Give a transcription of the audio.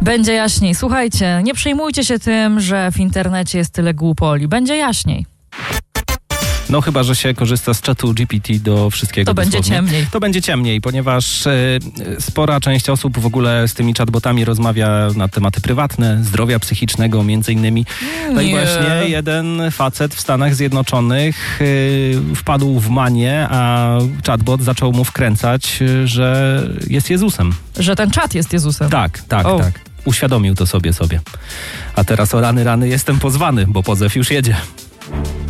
Będzie jaśniej. Słuchajcie, nie przejmujcie się tym, że w internecie jest tyle głupoli. Będzie jaśniej. No chyba, że się korzysta z czatu GPT do wszystkiego. To będzie ciemniej. To będzie ciemniej, ponieważ spora część osób w ogóle z tymi chatbotami rozmawia na tematy prywatne, zdrowia psychicznego między innymi. No i właśnie jeden facet w Stanach Zjednoczonych wpadł w manię, a chatbot zaczął mu wkręcać, że jest Jezusem. Że ten czat jest Jezusem. Tak. Uświadomił to sobie. A teraz o rany jestem pozwany, bo pozew już jedzie.